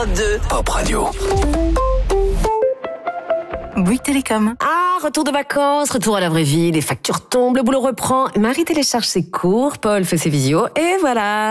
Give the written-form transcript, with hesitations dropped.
De Pop Radio. Bouygues Télécom. Ah, retour de vacances, retour à la vraie vie, les factures tombent, le boulot reprend. Marie télécharge ses cours, Paul fait ses visios, et voilà.